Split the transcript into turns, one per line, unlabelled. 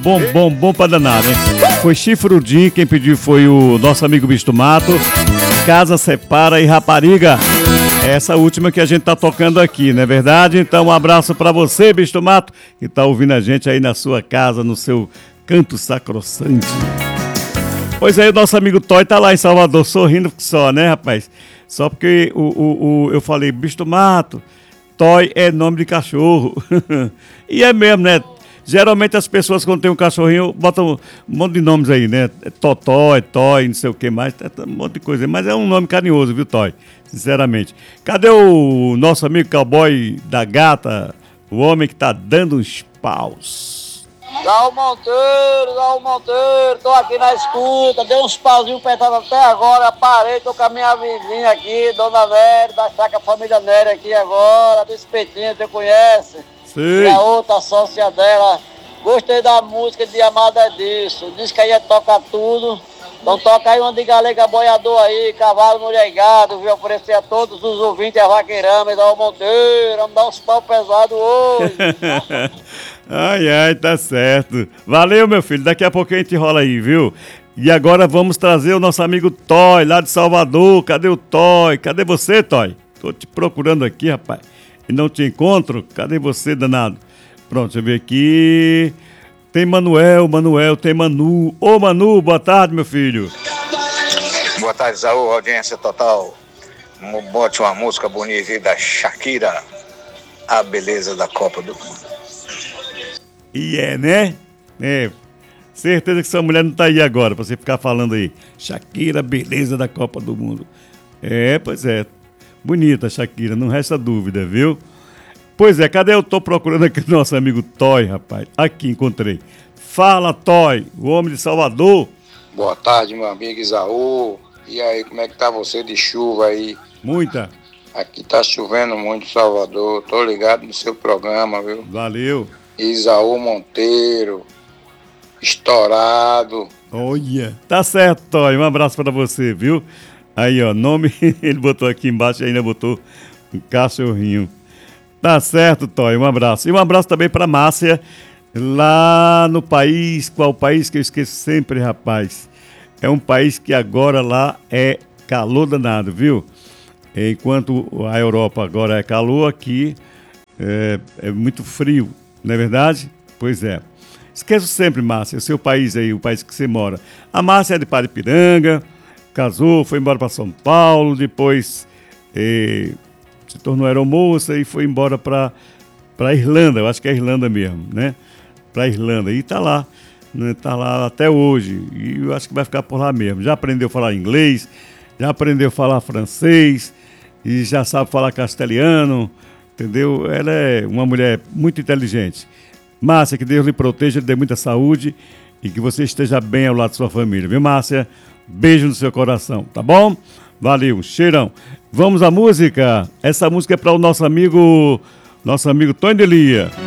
bom pra danar, né? Foi Chifrudim, quem pediu foi o nosso amigo Bicho do Mato. Casa Separa e Rapariga. Essa última que a gente tá tocando aqui, não é verdade? Então um abraço pra você, Bicho do Mato, que tá ouvindo a gente aí na sua casa, no seu canto sacrossante. Pois aí, o nosso amigo Toy tá lá em Salvador, sorrindo só, né, rapaz? Só porque eu falei, Bicho do Mato, Toy é nome de cachorro. E é mesmo, né? Geralmente as pessoas quando tem um cachorrinho botam um monte de nomes aí, né? Totó, Toy, não sei o que mais, um monte de coisa. Mas é um nome carinhoso, viu, Toy? Sinceramente. Cadê o nosso amigo cowboy da gata? O homem que tá dando uns paus.
Dá o Monteiro, tô aqui na escuta, dei uns pauzinhos apertados até agora, parei, tô com a minha vizinha aqui, Dona Nery, da chácara Família Nery aqui agora, do Espetinho, você conhece?
Sim.
E a outra sócia dela, gostei da música de Amada Disso, disse que ia tocar tudo, então toca aí uma de Galega Boiador aí, Cavalo Mulher e Gado, viu, oferecer a todos os ouvintes a Vaqueirama, dá o Monteiro, vamos dar uns pau pesados hoje.
Ai, tá certo. Valeu, meu filho. Daqui a pouco a gente rola aí, viu? E agora vamos trazer o nosso amigo Toy, lá de Salvador. Cadê o Toy? Cadê você, Toy? Tô te procurando aqui, rapaz. E não te encontro. Cadê você, danado? Pronto, deixa eu ver aqui. Tem Manuel, tem Manu. Ô, Manu, boa tarde, meu filho.
Boa tarde, Zaú, audiência total. Bote uma música bonita aí da Shakira, a beleza da Copa do Mundo.
E né? Certeza que sua mulher não tá aí agora pra você ficar falando aí. Shakira, beleza da Copa do Mundo. Pois é. Bonita, Shakira, não resta dúvida, viu? Pois é, cadê eu tô procurando aqui o nosso amigo Toy, rapaz? Aqui, encontrei. Fala, Toy, o homem de Salvador.
Boa tarde, meu amigo Isaú. E aí, como é que tá você de chuva aí?
Muita.
Aqui tá chovendo muito em Salvador. Tô ligado no seu programa, viu?
Valeu.
Isaú Monteiro, estourado.
Olha, tá certo, Toy. Um abraço pra você, viu? Aí, ó, nome, ele botou aqui embaixo e ainda botou um cachorrinho. Tá certo, Toy, um abraço. E um abraço também pra Márcia, lá no país, qual país que eu esqueço sempre, rapaz? É um país que agora lá é calor danado, viu? Enquanto a Europa agora é calor, aqui é muito frio. Não é verdade? Pois é. Esqueço sempre, Márcia, o seu país aí, o país que você mora. A Márcia é de Paripiranga, casou, foi embora para São Paulo, depois se tornou aeromoça e foi embora para Irlanda, eu acho que é Irlanda mesmo, né? Para Irlanda. E tá lá, né? Tá lá até hoje. E eu acho que vai ficar por lá mesmo. Já aprendeu a falar inglês, já aprendeu a falar francês e já sabe falar castelhano. Entendeu? Ela é uma mulher muito inteligente. Márcia, que Deus lhe proteja, lhe dê muita saúde e que você esteja bem ao lado de sua família. Viu, Márcia? Beijo no seu coração, tá bom? Valeu, cheirão. Vamos à música? Essa música é para o nosso amigo Tony Delia.